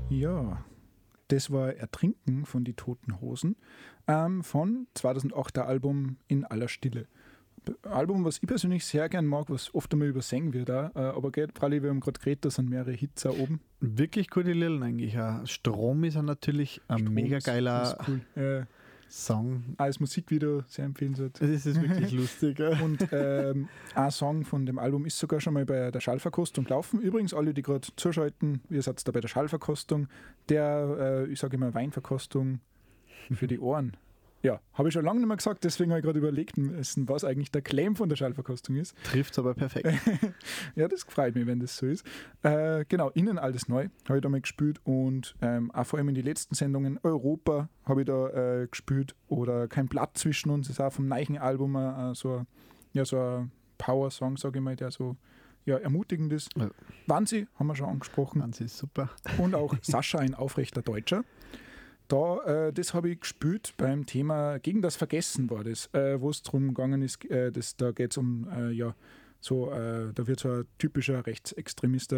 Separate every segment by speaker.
Speaker 1: Ja, das war Ertrinken von Die Toten Hosen von 2008er Album In aller Stille. Album, was ich persönlich sehr gern mag, was oft einmal übersehen wird auch, aber geht, Fralli, wir haben gerade geredet, da sind mehrere Hits auch oben.
Speaker 2: Wirklich coole Lillen eigentlich auch. Strom ist ja natürlich ein mega geiler
Speaker 1: cool.
Speaker 2: Song.
Speaker 1: Als Musikvideo sehr empfehlenswert.
Speaker 2: Das ist wirklich lustig. Ja.
Speaker 1: Und ein Song von dem Album ist sogar schon mal bei der Schallverkostung gelaufen. Übrigens, alle, die gerade zuschalten, ihr seid da bei der Schallverkostung, ich sage immer Weinverkostung für die Ohren. Ja, habe ich schon lange nicht mehr gesagt, deswegen habe ich gerade überlegt, was eigentlich der Claim von der Schallverkostung ist.
Speaker 2: Trifft es aber perfekt.
Speaker 1: Ja, das freut mich, wenn das so ist. Genau, Innen alles neu habe ich da mal gespielt und auch vor allem in den letzten Sendungen Europa habe ich da gespielt oder Kein Blatt zwischen uns, ist auch vom Neichen-Album so ein Power-Song, sage ich mal, der so ermutigend ist. Ja. Wannsee haben wir schon angesprochen.
Speaker 2: Wannsee ist super.
Speaker 1: Und auch Sascha, ein aufrechter Deutscher. Das habe ich gespielt beim Thema Gegen das Vergessen war das, wo es darum gegangen ist, da geht es um, da wird so ein typischer Rechtsextremist,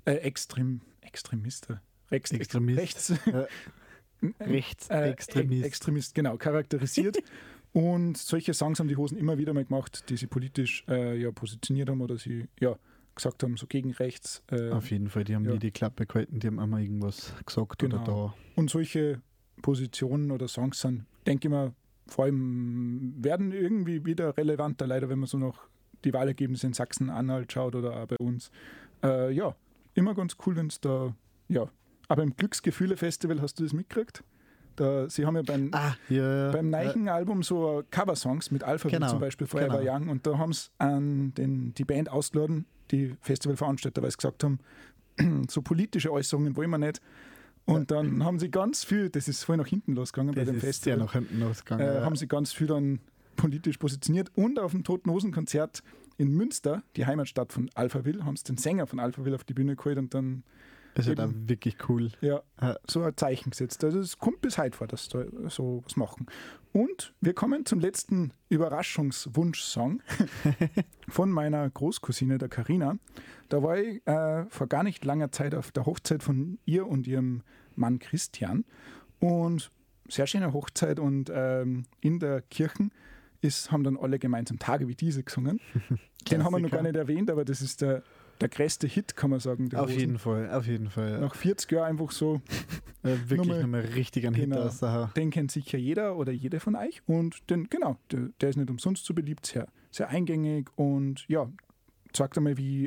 Speaker 1: Rechtsextremist, genau, charakterisiert. Und solche Songs haben die Hosen immer wieder mal gemacht, die sie politisch positioniert haben oder sie gesagt haben, so gegen rechts.
Speaker 2: Auf jeden Fall, die haben nie die Klappe gehalten, die haben einmal irgendwas gesagt oder da.
Speaker 1: Und solche Positionen oder Songs sind, denke ich mal, vor allem werden irgendwie wieder relevanter, leider, wenn man so noch die Wahlergebnisse in Sachsen-Anhalt schaut oder auch bei uns. Immer ganz cool, wenn es da, aber im Glücksgefühle-Festival hast du das mitgekriegt? Sie haben ja beim Neichen-Album so Cover-Songs mit Alphaville zum Beispiel, Forever Young, und da haben sie die Band ausgeladen, die Festivalveranstalter, weil sie gesagt haben, so politische Äußerungen wollen wir nicht. Und dann haben sie ganz viel, das ist voll nach hinten losgegangen bei dem Festival.
Speaker 2: Sehr nach hinten losgegangen.
Speaker 1: Haben sie ganz viel dann politisch positioniert. Und auf dem Toten Hosen Konzert in Münster, die Heimatstadt von Alphaville, haben sie den Sänger von Alphaville auf die Bühne geholt und dann.
Speaker 2: Das ist ja dann wirklich cool.
Speaker 1: Ja, so ein Zeichen gesetzt. Also es kommt bis heute vor, dass da so was machen. Und wir kommen zum letzten Überraschungswunsch-Song von meiner Großcousine, der Carina. Da war ich vor gar nicht langer Zeit auf der Hochzeit von ihr und ihrem Mann Christian. Und sehr schöne Hochzeit und in der Kirche haben dann alle gemeinsam Tage wie diese gesungen. Den haben wir noch gar nicht erwähnt, aber das ist der größte Hit, kann man sagen.
Speaker 2: Auf jeden Fall. Ja.
Speaker 1: Nach 40 Jahren einfach so.
Speaker 2: Wirklich nochmal richtig ein Hit aus der.
Speaker 1: Den kennt sicher jeder oder jede von euch. Und der ist nicht umsonst so beliebt, sehr, sehr eingängig und zeigt einmal, wie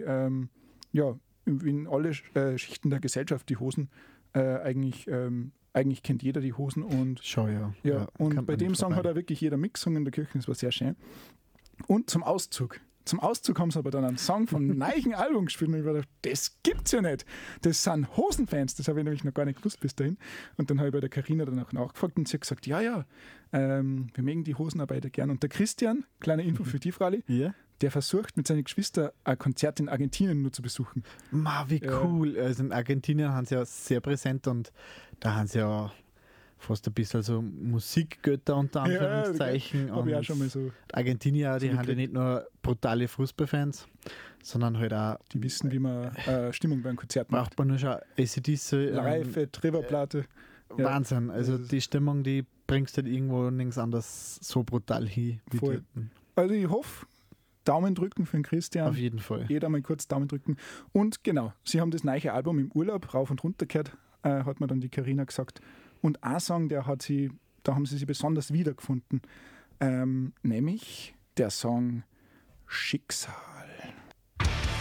Speaker 1: in alle Schichten der Gesellschaft die Hosen eigentlich kennt jeder die Hosen. Und, und bei dem Song hat er wirklich jeder mitgesungen in der Kirche, das war sehr schön. Und zum Auszug haben sie aber dann einen Song vom neuen Album gespielt und ich war gedacht, das gibt's ja nicht. Das sind Hosenfans, das habe ich nämlich noch gar nicht gewusst bis dahin. Und dann habe ich bei der Carina danach nachgefragt und sie hat gesagt, wir mögen die Hosenarbeiter gern. Und der Christian, kleine Info für die Frali, der versucht mit seinen Geschwistern ein Konzert in Argentinien nur zu besuchen.
Speaker 2: Wie cool. Also in Argentinien haben sie ja sehr präsent und da haben sie ja fast ein bisschen so Musikgötter unter Anführungszeichen.
Speaker 1: Ja, habe ich auch schon mal so.
Speaker 2: Argentinier, die haben ja nicht nur brutale Fußballfans, sondern halt auch.
Speaker 1: Die wissen, wie man Stimmung beim Konzert
Speaker 2: macht. Braucht man nur schon AC/DC.
Speaker 1: Reife, Trevorplatte.
Speaker 2: Wahnsinn. Also die Stimmung, die bringst du halt irgendwo nirgends anders so brutal hin.
Speaker 1: Voll. Also ich hoffe, Daumen drücken für den Christian.
Speaker 2: Auf jeden Fall.
Speaker 1: Jeder mal kurz Daumen drücken. Und genau, sie haben das neue Album im Urlaub rauf und runter gehört, hat mir dann die Carina gesagt. Und ein Song, da haben sie sich besonders wiedergefunden, nämlich der Song Schicksal.